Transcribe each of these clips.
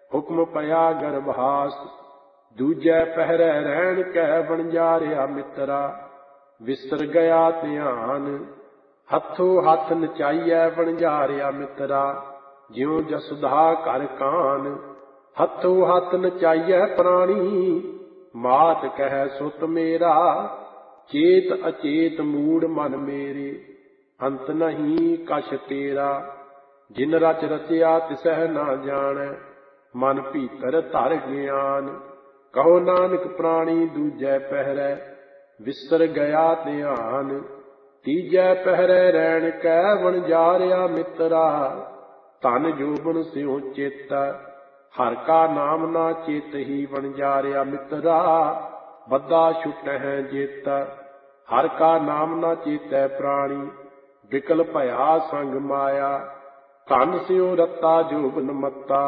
ਹੁਕਮ ਪਿਆ ਗਰਭਾਸ। ਦੂਜੈ ਪਹਿਰੈ ਰਹਿਣ ਕੈ ਵਣਜਾਰਿਆ ਮਿੱਤਰਾ, ਵਿਸਰ ਗਿਆ ਧਿਆਨ। ਹੱਥੋਂ ਹੱਥ ਨਚਾਈਐ ਵਣਜਾਰਿਆ ਮਿੱਤਰਾ, ਜਿਉ ਜਸੁਧਾ ਘਰ ਕਾਨ। ਹੱਥੋਂ ਹੱਥ ਨਚਾਈਐ ਪ੍ਰਾਣੀ, ਮਾਤ ਕਹਿ ਸੁਤ ਮੇਰਾ। ਚੇਤ ਅਚੇਤ ਮੂੜ ਮਨ ਮੇਰੇ, ਅੰਤ ਨਹੀਂ ਕਛ ਤੇਰਾ। ਜਿਨ ਰਚ ਰਚਿਆ ਤਿਸਹਿ ਨਾ ਜਾਣੈ, ਮਨ ਭੀਤਰ ਧਰ ਗਿਆਨ। ਕਹੋ ਨਾਨਕ ਪ੍ਰਾਣੀ ਦੂਜੈ ਪਹਿਰੈ, ਵਿਸਰ ਗਿਆ ਧਿਆਨ। ਤੀਜੈ ਪਹਿਰੈ ਰਹਿਣ ਕੈ ਵਣਜਾਰਿਆ ਮਿੱਤਰਾ, ਧਨ ਜੋਬਨ ਸਿਉ ਚਿੱਤ। ਹਰਿ ਕਾ ਨਾਮ ਨਾ ਚੇਤਹਿ ਵਣਜਾਰਿਆ ਮਿੱਤਰਾ, ਬੱਧਾ ਛੁਟਹਿ ਜਿੱਤ। ਹਰਿ ਕਾ ਨਾਮ ਨਾ ਚੇਤੈ ਪ੍ਰਾਣੀ, ਵਿਕਲ ਭਇਆ ਸੰਗ ਮਾਇਆ। ਧਨ ਸਿਉ ਰਤਾ ਜੋਬਨ ਮੱਤਾ,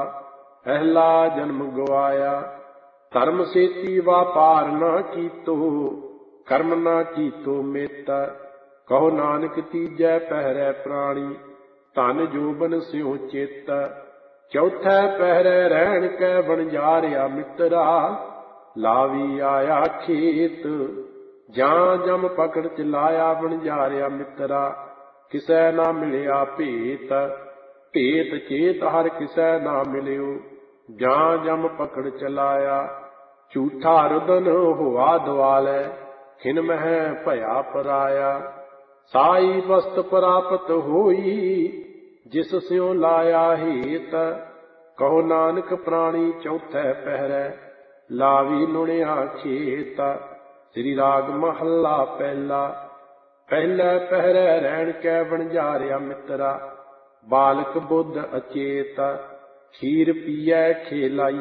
ਪਹਿਲਾ ਜਨਮ ਗਵਾਇਆ। ਧਰਮ ਸੇਤੀ ਵਾਪਾਰ ਨਾ ਕੀਤੋ, ਕਰਮ ਨਾ ਕੀਤੋ ਮਿੱਤ। ਕਹੋ ਨਾਨਕ ਤੀਜੈ ਪਹਿਰੈ ਪ੍ਰਾਣੀ, ਧਨ ਜੋਬਨ ਸਿਉ ਚਿੱਤ। ਚੌਥੈ ਪਹਿਰੈ ਰਹਿਣ ਕੈ ਵਣਜਾਰਿਆ ਮਿੱਤਰਾ, ਲਾਵੀ ਆਇਆ ਖੇਤ। ਜਾਂ ਜਮ ਪਕੜ ਚਲਾਇਆ ਵਣਜਾਰਿਆ ਮਿੱਤਰਾ, ਕਿਸੈ ਨਾ ਮਿਲਿਆ ਭੇਤ। ਭੇਤ ਚੇਤ ਹਰਿ ਕਿਸੈ ਨਾ ਮਿਲਿਓ, ਜਾਂ ਜਮ ਪਕੜ ਚਲਾਇਆ। ਝੂਠਾ ਰੁਦਨ ਹੋਆ ਦੁਆਲੈ, ਖਿਨ ਮਹਿ ਭਇਆ ਪਰਾਇਆ। ਸਾਈ ਵਸਤ ਪ੍ਰਾਪਤ ਹੋਈ, ਜਿਸ ਸਿਉ ਲਾਇਆ ਹੇਤ। ਕਹੋ ਨਾਨਕ ਪ੍ਰਾਣੀ ਚੌਥੈ ਪਹਿਰੈ, ਲਾਵੀ ਲੁਣਿਆ ਖੇਤ। ਸ੍ਰੀ ਰਾਗ ਮਹੱਲਾ ਪਹਿਲਾ। ਪਹਿਲੇ ਪਹਿਰੈ ਰਹਿਣ ਕੈ ਵਣਜਾਰਿਆ ਮਿੱਤਰਾ, ਬਾਲਕ ਬੁੱਧ ਅਚੇਤ। ਖੀਰ ਪੀਐ ਖੇਲਾਈ